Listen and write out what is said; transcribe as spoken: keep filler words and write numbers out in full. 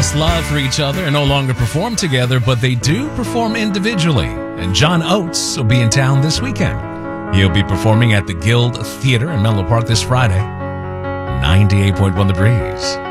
lost love for each other and no longer perform together, but they do perform individually. And John Oates will be in town this weekend. He'll be performing at the Guild Theater in Menlo Park this Friday. ninety-eight point one The Breeze.